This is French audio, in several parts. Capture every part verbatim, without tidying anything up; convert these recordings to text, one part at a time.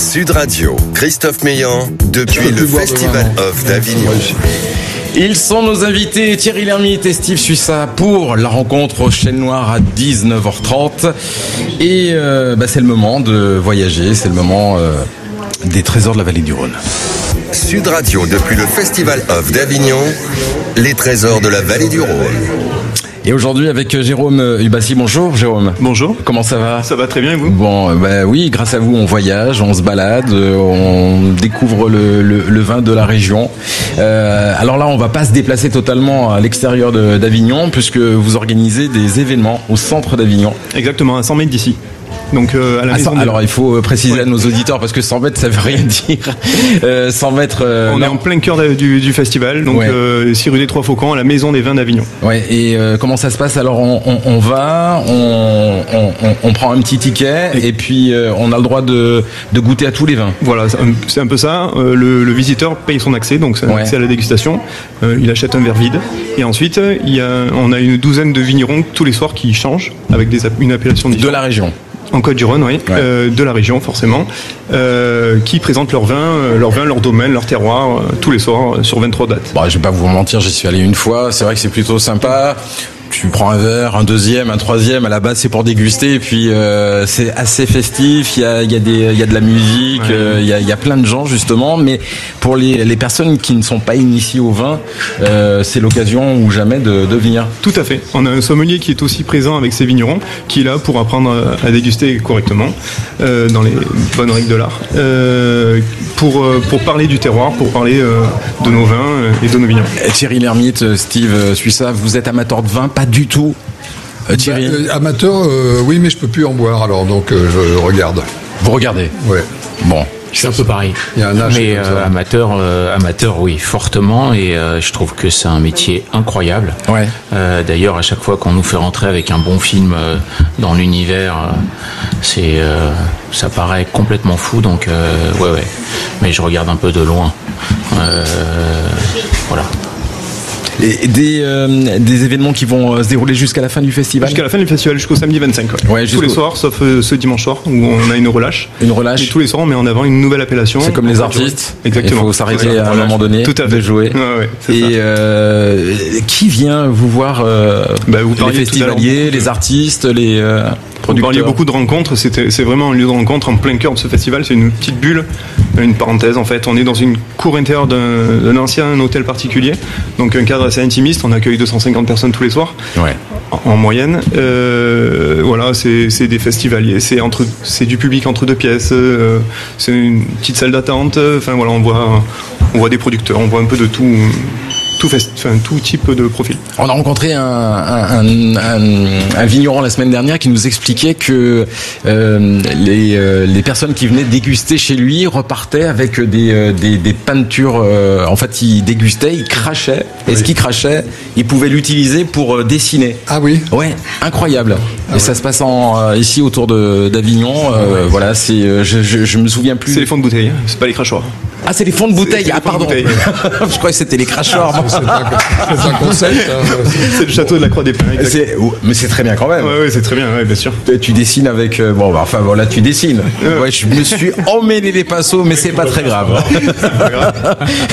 Sud Radio, Christophe Meillan, depuis le Festival Off d'Avignon. Ils sont nos invités, Thierry Lhermitte et Steve Suissa, pour la rencontre au Chêne Noir à dix-neuf heures trente. Et euh, bah, c'est le moment de voyager, c'est le moment euh, des trésors de la vallée du Rhône. Sud Radio, depuis le Festival Off d'Avignon, les trésors de la vallée du Rhône. Et aujourd'hui avec Jérôme Ubassi. Bonjour Jérôme. Bonjour. Comment ça va ? Ça va très bien et vous ? Bon, bah oui, grâce à vous on voyage, on se balade, on découvre le, le, le vin de la région. Euh, alors là on va pas se déplacer totalement à l'extérieur de, d'Avignon puisque vous organisez des événements au centre d'Avignon. Exactement, à cent mètres d'ici. Donc euh, à la ah, maison. cent, alors il faut préciser ouais. à nos auditeurs parce que cent mètres ça veut rien dire. Euh, cent mètres. Euh, on non. est en plein cœur du, du festival, donc ouais. euh, six rue des Trois Faucons, à la maison des vins d'Avignon. Ouais. Et euh, comment ça se passe ? Alors on, on, on va, on, on, on prend un petit ticket et, et puis euh, on a le droit de, de goûter à tous les vins. Voilà, c'est un peu ça. Euh, le, le visiteur paye son accès, donc c'est un ouais. accès à la dégustation. Euh, il achète un verre vide et ensuite il y a, on a une douzaine de vignerons tous les soirs qui changent avec des, une appellation différente. De la région. En Côte-du-Rhône, oui, ouais. euh, de la région forcément, euh, qui présentent leur vin, euh, leur vin, leur domaine, leur terroir, euh, tous les soirs euh, sur vingt-trois dates. Bon, je vais pas vous mentir, j'y suis allé une fois, c'est vrai que c'est plutôt sympa. Tu prends un verre, un deuxième, un troisième. À la base, c'est pour déguster. Et puis, euh, c'est assez festif. Il y a, il y a des, il y a de la musique. Ouais. Euh, il y a, il y a plein de gens justement. Mais pour les, les personnes qui ne sont pas initiées au vin, euh, c'est l'occasion ou jamais de, de venir. Tout à fait. On a un sommelier qui est aussi présent avec ses vignerons, qui est là pour apprendre à déguster correctement, euh, dans les bonnes règles de l'art, euh, pour pour parler du terroir, pour parler euh, de nos vins et de nos vignerons. Thierry Lhermitte, Steve Suissa, vous êtes amateur de vin? Pas du tout. Euh, Thierry bah, euh, Amateur, euh, oui, mais je peux plus en boire, alors donc euh, je regarde. Vous regardez ? Ouais. Bon. C'est un peu pareil. Il y a un âge. Mais euh, amateur, euh, amateur, oui, fortement. Et euh, je trouve que c'est un métier incroyable. Ouais. Euh, d'ailleurs, à chaque fois qu'on nous fait rentrer avec un bon film euh, dans l'univers, euh, c'est, euh, ça paraît complètement fou. Donc, euh, ouais, ouais. Mais je regarde un peu de loin. Euh, voilà. Et des, euh, des événements qui vont euh, se dérouler jusqu'à la fin du festival ? Jusqu'à la fin du festival, jusqu'au samedi vingt-cinq. Ouais. Ouais, tous les soirs, sauf euh, ce dimanche soir où on a une relâche. Une relâche. Et tous les soirs, on met en avant une nouvelle appellation. C'est comme les artistes. Exactement. Il faut s'arrêter à un moment donné Tout à fait. de jouer. Ouais, ouais, c'est et ça. Euh, qui vient vous voir euh, bah, vous les festivaliers, les artistes, les euh, producteurs. Vous parliez beaucoup de rencontres. C'était, c'est vraiment un lieu de rencontre en plein cœur de ce festival. C'est une petite bulle, une parenthèse en fait. On est dans une cour intérieure d'un, d'un ancien hôtel particulier, donc un cadre assez intimiste. On accueille deux cent cinquante personnes tous les soirs, ouais. en, en moyenne. Euh, voilà, c'est, c'est des festivaliers. C'est entre, c'est du public entre deux pièces. Euh, c'est une petite salle d'attente. Enfin voilà, on voit, on voit des producteurs, on voit un peu de tout. Tout, fest... enfin, tout type de profil. On a rencontré un, un, un, un, un vigneron la semaine dernière qui nous expliquait que euh, les, euh, les personnes qui venaient déguster chez lui repartaient avec des, euh, des, des peintures. Euh, en fait, ils dégustaient, ils crachaient. Et oui. Ce qu'ils crachaient, ils pouvaient l'utiliser pour euh, dessiner. Ah oui. Ouais, incroyable. Ah et ouais. Ça se passe en, euh, ici autour de, d'Avignon. Euh, ah ouais. Voilà, c'est, euh, je, je, je me souviens plus. C'est les fonds de bouteille, c'est pas les crachoirs. Ah, c'est les fonds de bouteille. C'est, c'est ah, pardon. Je croyais que c'était les crachoirs. Ah, c'est, un, c'est un concept. Hein. C'est le château de la Croix des Pins. C'est, mais c'est très bien quand même. Ouais, ouais, c'est très bien, ouais, bien sûr. Tu dessines avec. Euh, bon, bah, enfin, bon, là, tu dessines. Ouais. Ouais, je me suis emmêlé les pinceaux, mais c'est pas très grave. C'est pas grave.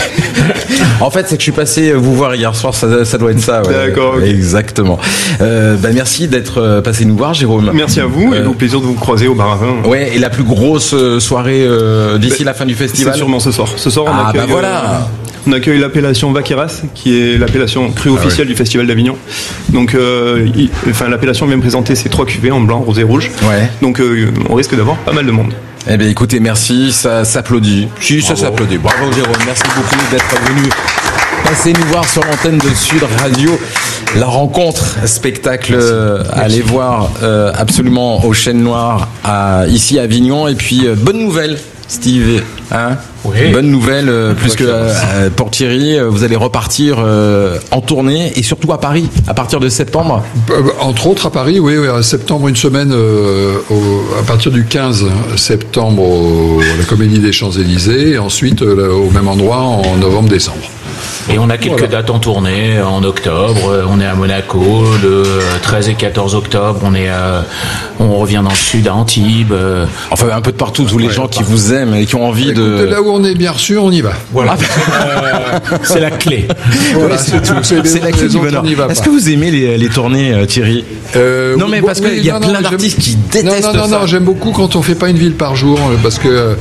En fait, c'est que je suis passé vous voir hier soir. Ça, ça doit être ça. Ouais. D'accord. Okay. Exactement. Euh, bah, merci d'être passé nous voir, Jérôme. Merci à vous. Euh, et au plaisir de vous croiser au bar à vin. Ouais. Et la plus grosse soirée euh, d'ici bah, la fin du festival. C'est sûrement ce soir. Ce soir, on ah, accueille, bah voilà. euh, on accueille l'appellation Vaqueras, qui est l'appellation crue officielle ah, ouais. du Festival d'Avignon. Donc, euh, il, enfin, l'appellation vient présenter ses trois cuvées en blanc, rosé, rouge. Ouais. Donc, euh, on risque d'avoir pas mal de monde. Eh bien, écoutez, merci. Ça s'applaudit. Si, ça s'applaudit. Bravo, Jérôme. Merci beaucoup d'être venu passer nous voir sur l'antenne de Sud Radio. La rencontre, spectacle, euh, allez voir euh, absolument au Chêne Noir à, ici à Avignon. Et puis, euh, bonne nouvelle, Steve. Hein oui. Bonne nouvelle, euh, puisque euh, pour Thierry, euh, vous allez repartir euh, en tournée et surtout à Paris à partir de septembre. Euh, entre autres à Paris, oui, oui à septembre, une semaine euh, au, à partir du quinze septembre au, à la Comédie des Champs-Élysées et ensuite euh, au même endroit en novembre-décembre. Et on a quelques voilà. dates en tournée en octobre. On est à Monaco le treize et quatorze octobre. On est à, on revient dans le sud à Antibes. Enfin un peu de partout. Tous les ouais, gens qui vous aiment et qui ont envie Écoute, de. Là où on est bien reçu, on y va. Voilà. euh, c'est la clé. Voilà, c'est tout. C'est, c'est la clé du bonheur. Est-ce que vous aimez les, les tournées, Thierry? euh, Non mais parce oui, qu'il y a non, plein non, d'artistes qui détestent ça. Non non non, non j'aime beaucoup quand on fait pas une ville par jour parce que.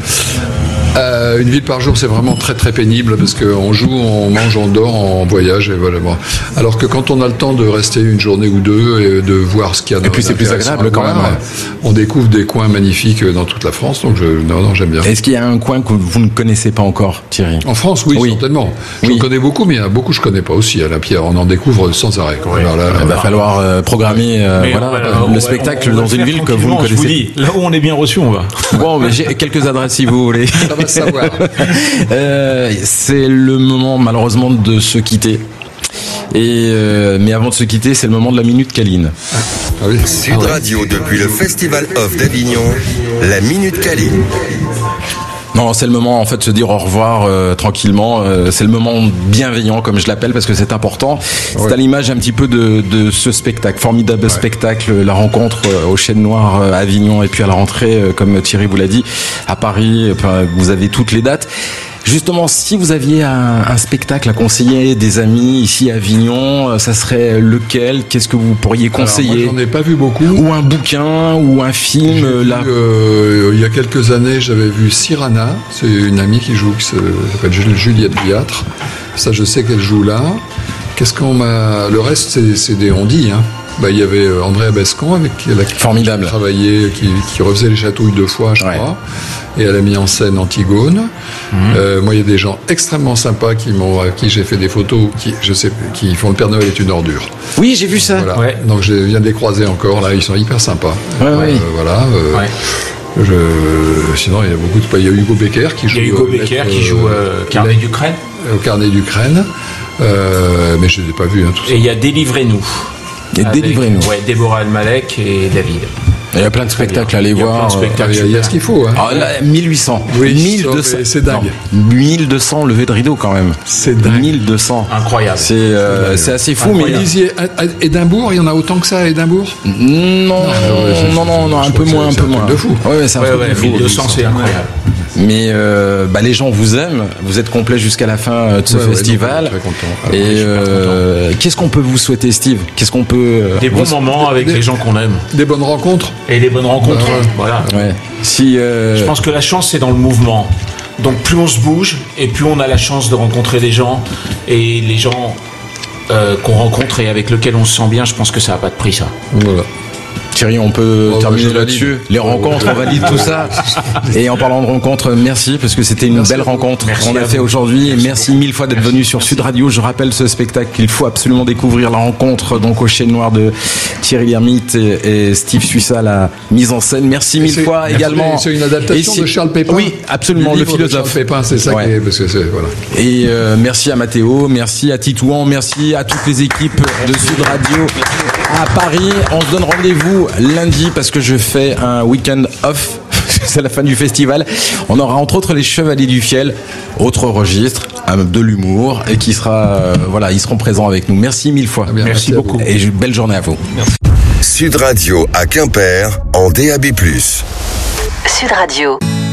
Euh, une ville par jour, c'est vraiment très très pénible parce qu'on joue, on mange, on dort, on voyage et voilà. Bon. Alors que quand on a le temps de rester une journée ou deux et de voir ce qu'il y a dans et puis c'est plus agréable quand même. On découvre des coins magnifiques dans toute la France, donc je, non, non, j'aime bien. Est-ce qu'il y a un coin que vous ne connaissez pas encore, Thierry? En France, oui, oui. certainement. Je oui. connais beaucoup, mais il y en a beaucoup que je connais pas aussi. À la Pierre, on en découvre sans arrêt. Oui. Alors là, il va falloir euh, programmer euh, voilà, va, le va, spectacle on, on dans une ville que vous ne connaissez. Je vous dis, là où on est bien reçu, on va. Bon, mais j'ai quelques adresses si vous voulez. Ça va savoir. Euh, c'est le moment malheureusement de se quitter. Et euh, mais avant de se quitter, c'est le moment de la Minute Caline. Ah, ah oui. Sud Radio ah ouais. depuis le Festival Off d'Avignon, la Minute Caline. Non, c'est le moment en fait de se dire au revoir euh, tranquillement. Euh, c'est le moment bienveillant comme je l'appelle parce que c'est important. C'est ouais. à l'image un petit peu de, de ce spectacle, formidable ouais. spectacle, la rencontre euh, au Chêne Noir à Avignon et puis à la rentrée, euh, comme Thierry vous l'a dit, à Paris. Enfin, vous avez toutes les dates. Justement, si vous aviez un, un spectacle à conseiller des amis ici à Avignon, ça serait lequel? Qu'est-ce que vous pourriez conseiller? Alors, moi, j'en ai pas vu beaucoup. Ou un bouquin, ou un film. J'ai là. Vu, euh, il y a quelques années, j'avais vu Cyrano. C'est une amie qui joue, qui s'appelle Juliette Viatre. Ça, je sais qu'elle joue là. Qu'est-ce qu'on m'a... Le reste, c'est, c'est des on-dit, hein. Bah, il y avait André Abescan avec la formidable travaillé, qui, qui refaisait les chatouilles deux fois, je ouais. crois, et elle a mis en scène Antigone. Mmh. Euh, moi, il y a des gens extrêmement sympas qui m'ont, à qui j'ai fait des photos, qui, je sais, qui font Le Père Noël est une ordure. Oui, j'ai vu ça. Voilà. Ouais. Donc, je viens de les croiser encore là, ils sont hyper sympas. Ouais, euh, oui. Voilà. Euh, ouais. Je, sinon, il y a beaucoup de. Il y a Hugo Becker qui joue. Il y a Hugo Becker qui joue euh, Carnet d'Ukraine. Au Carnet d'Ukraine, euh, mais je ne les ai pas vus. Hein, tout et il y a Délivrez-nous. Et délivrez-nous. Ouais, Déborah Almalek et David. Il y a plein de spectacles à aller voir. Il y a, il y a ce qu'il faut. Hein. Ah, là, mille huit cents. Oui, mille deux cents. C'est dingue. Non, mille deux cents levées de rideau quand même. C'est dingue. mille deux cents. Incroyable. C'est, euh, c'est, c'est assez fou. Incroyable. Mais vous disiez, à Édimbourg, il y en a autant que ça à Édimbourg? Non, non, non, non, non, un peu moins, un peu moins. De fou. Ouais, ouais, c'est un ouais, truc ouais, de fou. mille deux cents, c'est incroyable. Mais euh, bah, les gens vous aiment, vous êtes complet jusqu'à la fin de ce ouais, Ouais, festival. donc, très content. Alors, et euh, qu'est-ce qu'on peut vous souhaiter, Steve? Qu'est-ce qu'on peut Des bons moments avec des, les gens qu'on aime. Des bonnes rencontres. Et des bonnes rencontres. Euh, voilà. Ouais. Si euh... je pense que la chance c'est dans le mouvement. Donc plus on se bouge et plus on a la chance de rencontrer des gens et les gens euh, qu'on rencontre et avec lesquels on se sent bien. Je pense que ça n'a pas de prix ça. Voilà. Thierry, on peut oh, terminer bah, là-dessus. Les rencontres, on valide tout ça. Et en parlant de rencontres, merci parce que c'était une merci belle rencontre qu'on a fait aujourd'hui. Merci, merci mille fois d'être venu sur Sud Radio. Je rappelle ce spectacle qu'il faut absolument découvrir. La rencontre donc au Chêne Noir de Thierry Lhermitte et, et Steve Suissa, la mise en scène. Merci mille c'est, fois merci également. C'est une adaptation si, de Charles Pépin. Oui, absolument, le philosophe. Charles Pépin, c'est ça ouais. qui est, parce que c'est, voilà. Et euh, merci à Mathéo, merci à Titouan, merci à toutes les équipes de Sud Radio à Paris. On se donne rendez-vous lundi parce que je fais un week-end off. C'est la fin du festival. On aura entre autres les Chevaliers du Fiel, autre registre, de l'humour et qui sera, euh, voilà, ils seront présents avec nous. Merci mille fois. Bien, merci, merci beaucoup. Et belle journée à vous. Merci. Sud Radio à Quimper en D A B plus. Sud Radio.